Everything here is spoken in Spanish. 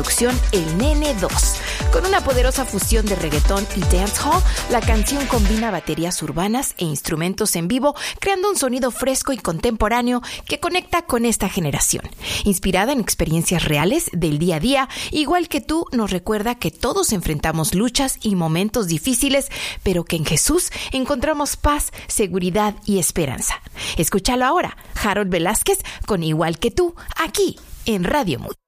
producción El Nene 2. Con una poderosa fusión de reggaetón y dancehall, la canción combina baterías urbanas e instrumentos en vivo, creando un sonido fresco y contemporáneo que conecta con esta generación. Inspirada en experiencias reales del día a día, Igual que tú nos recuerda que todos enfrentamos luchas y momentos difíciles, pero que en Jesús encontramos paz, seguridad y esperanza. Escúchalo ahora, Harold Velázquez con Igual que tú, aquí en Radio Mood.